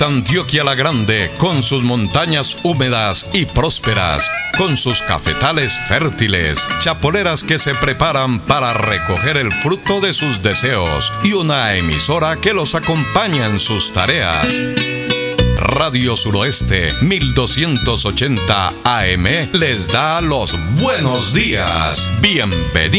Antioquia la Grande, con sus montañas húmedas y prósperas, con sus cafetales fértiles, chapoleras que se preparan para recoger el fruto de sus deseos y una emisora que los acompaña en sus tareas. Radio Suroeste 1280 AM les da los buenos días. Bienvenidos.